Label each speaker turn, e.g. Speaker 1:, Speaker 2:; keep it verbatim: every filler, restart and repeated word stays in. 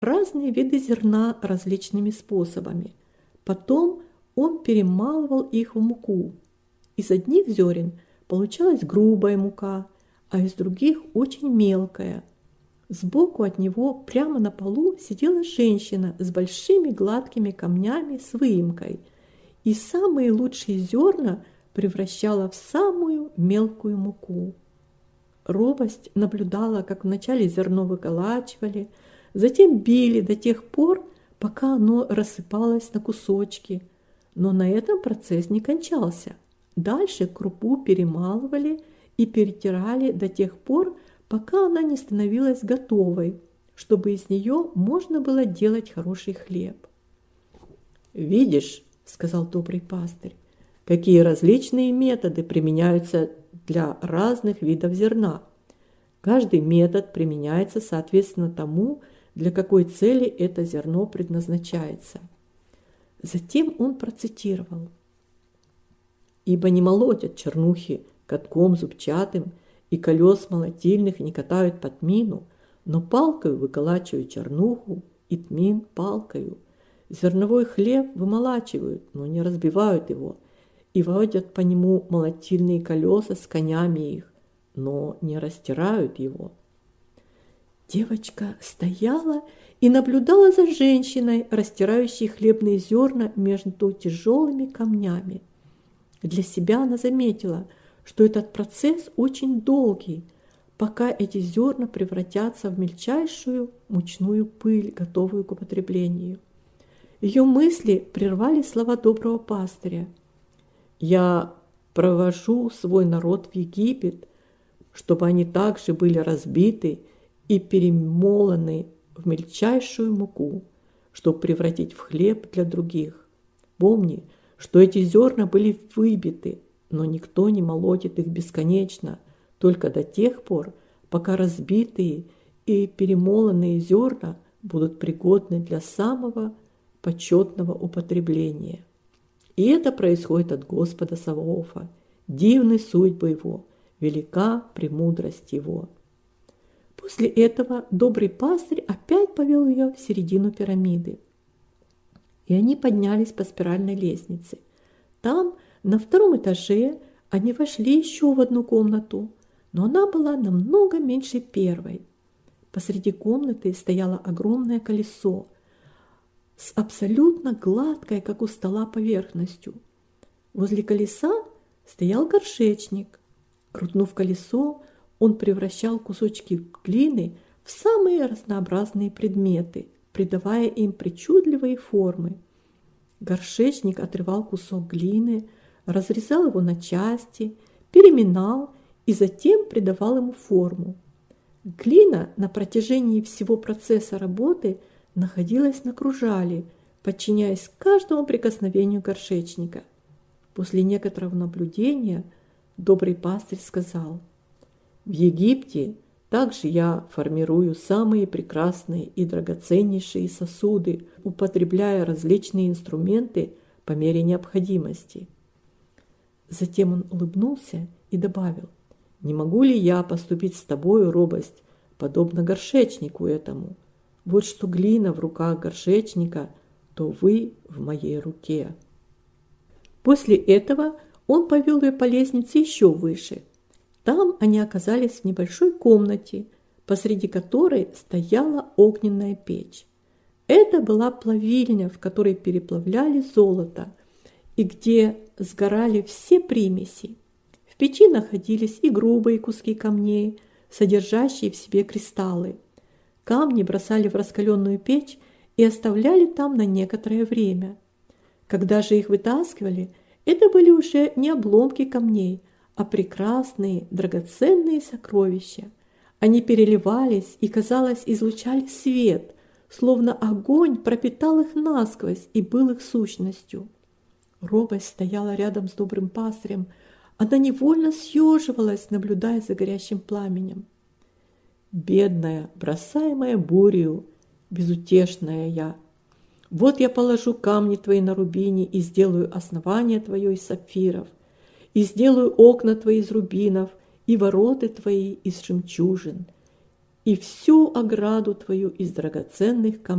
Speaker 1: разные виды зерна различными способами. Потом он перемалывал их в муку. Из одних зерен получалась грубая мука, а из других очень мелкая. Сбоку от него прямо на полу сидела женщина с большими гладкими камнями с выемкой и самые лучшие зерна превращала в самую мелкую муку. Робость наблюдала, как вначале зерно выколачивали, затем били до тех пор, пока оно рассыпалось на кусочки. Но на этом процесс не кончался. Дальше крупу перемалывали и перетирали до тех пор, пока она не становилась готовой, чтобы из нее можно было делать хороший хлеб. «Видишь, — сказал добрый пастырь, — какие различные методы применяются для разных видов зерна. Каждый метод применяется соответственно тому, для какой цели это зерно предназначается». Затем он процитировал: «Ибо не молотят чернухи катком зубчатым, и колес молотильных не катают по тмину, но палкою выколачивают чернуху, и тмин палкою. Зерновой хлеб вымолачивают, но не разбивают его, и водят по нему молотильные колеса с конями их, но не растирают его». Девочка стояла и наблюдала за женщиной, растирающей хлебные зерна между тяжелыми камнями. Для себя она заметила, что этот процесс очень долгий, пока эти зерна превратятся в мельчайшую мучную пыль, готовую к употреблению. Ее мысли прервали слова доброго пастыря: «Я провожу свой народ в Египет, чтобы они также были разбиты и перемолоны в мельчайшую муку, чтобы превратить в хлеб для других. Помни, что эти зерна были выбиты, но никто не молотит их бесконечно, только до тех пор, пока разбитые и перемолотые зерна будут пригодны для самого почетного употребления. И это происходит от Господа Саваофа. Дивны судьбы Его, велика премудрость Его». После этого добрый пастырь опять повел ее в середину пирамиды, и они поднялись по спиральной лестнице. Там, на втором этаже, они вошли еще в одну комнату, но она была намного меньше первой. Посреди комнаты стояло огромное колесо с абсолютно гладкой, как у стола, поверхностью. Возле колеса стоял горшечник. Крутнув колесо, он превращал кусочки глины в самые разнообразные предметы, придавая им причудливые формы. Горшечник отрывал кусок глины, разрезал его на части, переминал и затем придавал ему форму. Глина на протяжении всего процесса работы находилась на кружале, подчиняясь каждому прикосновению горшечника. После некоторого наблюдения добрый пастырь сказал: «В Египте также я формирую самые прекрасные и драгоценнейшие сосуды, употребляя различные инструменты по мере необходимости». Затем он улыбнулся и добавил: «Не могу ли я поступить с тобою, робость, подобно горшечнику этому? Вот что глина в руках горшечника, то вы в моей руке». После этого он повел ее по лестнице еще выше. Там они оказались в небольшой комнате, посреди которой стояла огненная печь. Это была плавильня, в которой переплавляли золото, и где сгорали все примеси. В печи находились и грубые куски камней, содержащие в себе кристаллы. Камни бросали в раскаленную печь и оставляли там на некоторое время. Когда же их вытаскивали, это были уже не обломки камней, а прекрасные драгоценные сокровища. Они переливались и, казалось, излучали свет, словно огонь пропитал их насквозь и был их сущностью. Робость стояла рядом с добрым пастырем. Она невольно съеживалась, наблюдая за горящим пламенем. «Бедная, бросаемая бурею, безутешная я! Вот я положу камни твои на рубине и сделаю основание твое из сапфиров, и сделаю окна твои из рубинов, и вороты твои из жемчужин. и всю ограду твою из драгоценных камней.